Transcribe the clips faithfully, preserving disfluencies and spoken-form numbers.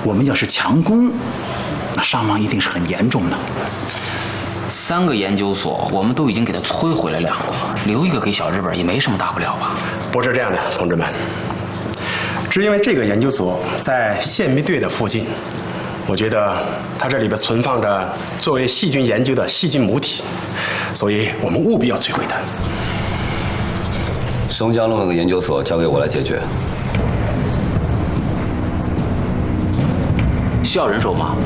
我们要是强攻，那伤亡一定是很严重的。 三个研究所，我们都已经给他摧毁了两个，留一个给小日本也没什么大不了吧？ 不是这样的，同志们，只因为这个研究所在宪秘队的附近，我觉得它这里边存放着作为细菌研究的细菌母体，所以我们务必要摧毁它。 松江路那个研究所交给我来解决。 需要人手吗？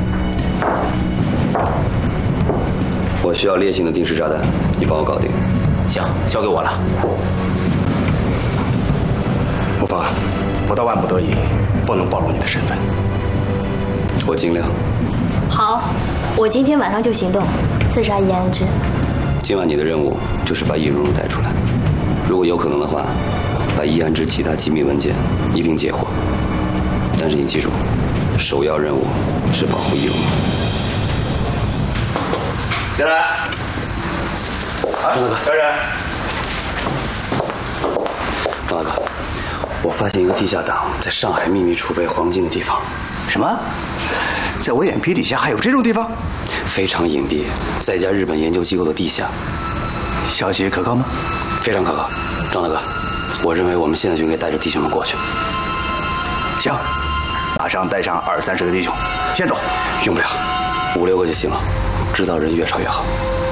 我需要烈性的定时炸弹，你帮我搞定。 行，交给我了。 无妨，不到万不得已，不能暴露你的身份。 我尽量。 好，我今天晚上就行动，刺杀易安之。 今晚你的任务就是把易如如带出来，如果有可能的话，把易安之其他机密文件一并截获。但是你记住，首要任务是保护易如如。 进来。 张大哥， 来人。 张大哥，我发现一个地下党在上海秘密储备黄金的地方。 什么？在我眼皮底下还有这种地方？ 非常隐蔽，在一家日本研究机构的地下。 消息可靠吗？ 非常可靠。张大哥，我认为我们现在就应该带着弟兄们过去。 行，马上带上二三十个弟兄，先走。 用不了，五六个就行了，知道人越少越好。